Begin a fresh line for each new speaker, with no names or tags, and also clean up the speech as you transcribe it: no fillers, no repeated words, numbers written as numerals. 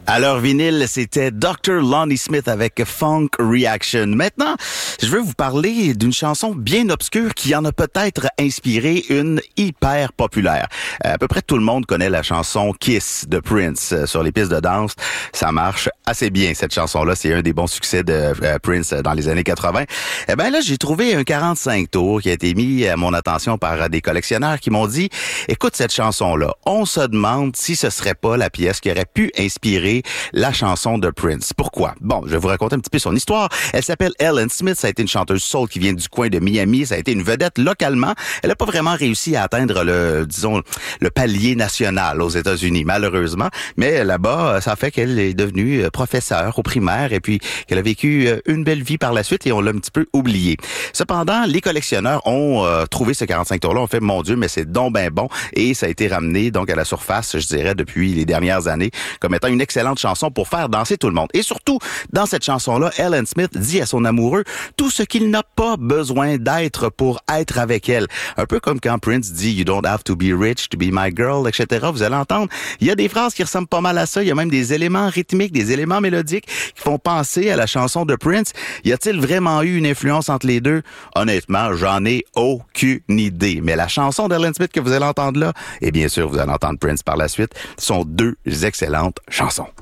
À leur vinyle, c'était Dr. Lonnie Smith avec Funk Reaction. Maintenant, je veux vous parler d'une chanson bien obscure qui en a peut-être inspiré une hyper populaire. À peu près tout le monde connaît la chanson Kiss de Prince sur les pistes de danse. Ça marche assez bien, cette chanson-là. C'est un des bons succès de Prince dans les années 80. Eh ben là, j'ai trouvé un 45 tours qui a été mis à mon attention par des collectionneurs qui m'ont dit, écoute cette chanson-là, on se demande si ce serait pas la pièce qui aurait pu inspirer la chanson de Prince. Pourquoi? Bon, je vais vous raconter un petit peu son histoire. Elle s'appelle Ellen Smith. Ça a été une chanteuse soul qui vient du coin de Miami. Ça a été une vedette localement. Elle n'a pas vraiment réussi à atteindre le palier national aux États-Unis, malheureusement. Mais là-bas, ça fait qu'elle est devenue professeure au primaire et puis qu'elle a vécu une belle vie par la suite et on l'a un petit peu oublié. Cependant, les collectionneurs ont trouvé ce 45 tours-là. On fait, mon Dieu, mais c'est donc ben bon. Et ça a été ramené donc à la surface, je dirais, depuis les dernières années comme étant une excellente chanson pour faire danser tout le monde. Et surtout, dans cette chanson-là, Ellen Smith dit à son amoureux tout ce qu'il n'a pas besoin d'être pour être avec elle. Un peu comme quand Prince dit « You don't have to be rich to be my girl », etc. Vous allez entendre, il y a des phrases qui ressemblent pas mal à ça. Il y a même des éléments rythmiques, des éléments mélodiques qui font penser à la chanson de Prince. Y a-t-il vraiment eu une influence entre les deux? Honnêtement, j'en ai aucune idée. Mais la chanson d'Ellen Smith que vous allez entendre là, et bien sûr, vous allez entendre Prince par la suite, sont deux excellentes chansons.